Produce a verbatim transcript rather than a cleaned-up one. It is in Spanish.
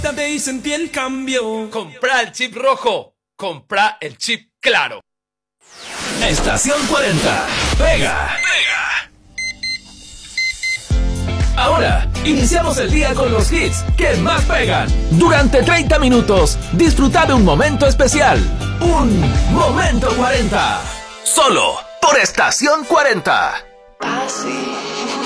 Y sentí el cambio. Compra el chip rojo. Compra el chip claro. Estación cuarenta. Pega. Ahora, iniciamos el día con los hits que más pegan. Durante treinta minutos, disfruta de un momento especial. Un Momento cuarenta. Solo por Estación cuarenta. Así.